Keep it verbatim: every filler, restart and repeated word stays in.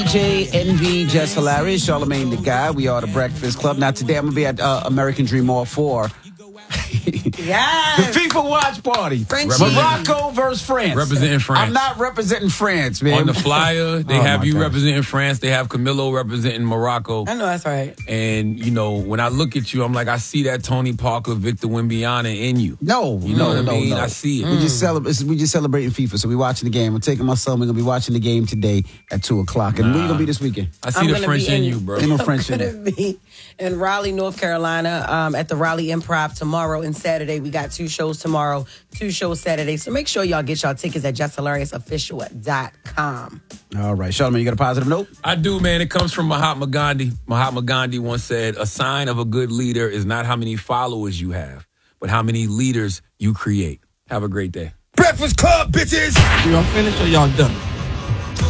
J, Envy, Just Hilarious, Charlamagne the Guy. We are the Breakfast Club. Now, today I'm going to be at uh, American Dream Hall for yes. the FIFA watch party. French. Morocco versus France. Representing France. I'm not representing France, man. On the flyer, they Oh, have my you gosh. representing France. They have Camilo representing Morocco. I know that's right. And, you know, when I look at you, I'm like, I see that Tony Parker, Victor Wembanyama in you. No, You know no, what I no, mean? no. I see it. We just celebrate. We just celebrating FIFA, so we watching the game. We're taking my son. We're gonna be watching the game today at two o'clock. And where you gonna be this weekend? I see I'm the gonna French be in in- you, bro. Ain't no I'm French in gonna it. be in Raleigh, North Carolina, um, at the Raleigh Improv tomorrow and Saturday. We got two shows tomorrow, two shows Saturday. So make sure y'all get y'all tickets at just hilarious official dot com. All right, Charlamagne, you got a positive note? I do, man. It comes from Mahatma Gandhi. Mahatma Gandhi once said, a sign of a good leader is not how many followers you have, but how many leaders you create. Have a great day. Breakfast Club, bitches! Y'all finished or y'all done?